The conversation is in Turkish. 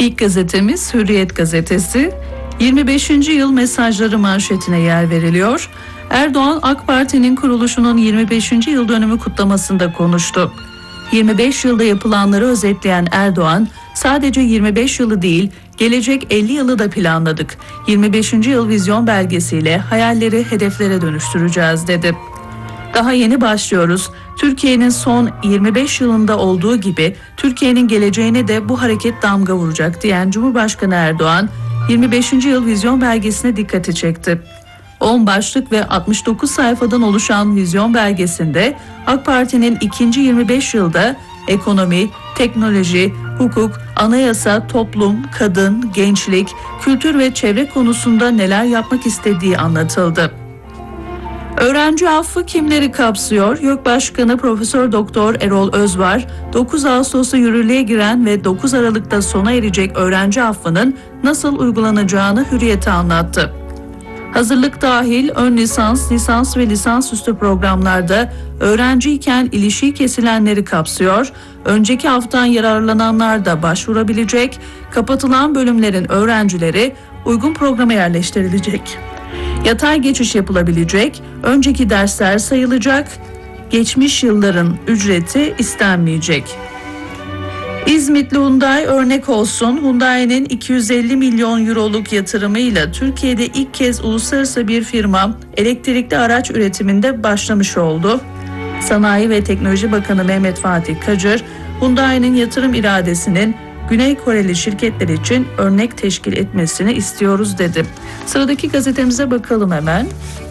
İlk gazetemiz Hürriyet gazetesi. 25. yıl mesajları manşetine yer veriliyor. Erdoğan AK Parti'nin kuruluşunun 25. yıl dönümü kutlamasında konuştu. 25 yılda yapılanları özetleyen Erdoğan, sadece 25 yılı değil, gelecek 50 yılı da planladık. 25. yıl vizyon belgesiyle hayalleri hedeflere dönüştüreceğiz dedi. Daha yeni başlıyoruz. Türkiye'nin son 25 yılında olduğu gibi Türkiye'nin geleceğine de bu hareket damga vuracak diyen Cumhurbaşkanı Erdoğan, 25. yıl vizyon belgesine dikkati çekti. 10 başlık ve 69 sayfadan oluşan vizyon belgesinde AK Parti'nin ikinci 25 yılda ekonomi, teknoloji, hukuk, anayasa, toplum, kadın, gençlik, kültür ve çevre konusunda neler yapmak istediği anlatıldı. Öğrenci affı kimleri kapsıyor? YÖK Başkanı Profesör Doktor Erol Özvar, 9 Ağustos'ta yürürlüğe giren ve 9 Aralık'ta sona erecek öğrenci affının nasıl uygulanacağını Hürriyet'e anlattı. Hazırlık dahil ön lisans, lisans ve lisansüstü programlarda öğrenciyken ilişiği kesilenleri kapsıyor. Önceki haftan yararlananlar da başvurabilecek. Kapatılan bölümlerin öğrencileri uygun programa yerleştirilecek. Yatay geçiş yapılabilecek, önceki dersler sayılacak, geçmiş yılların ücreti istenmeyecek. İzmitli Hyundai örnek olsun. Hyundai'nin 250 milyon euroluk yatırımıyla Türkiye'de ilk kez uluslararası bir firma elektrikli araç üretiminde başlamış oldu. Sanayi ve Teknoloji Bakanı Mehmet Fatih Kacır, Hyundai'nin yatırım iradesinin Güney Koreli şirketler için örnek teşkil etmesini istiyoruz dedi. Sıradaki gazetemize bakalım hemen.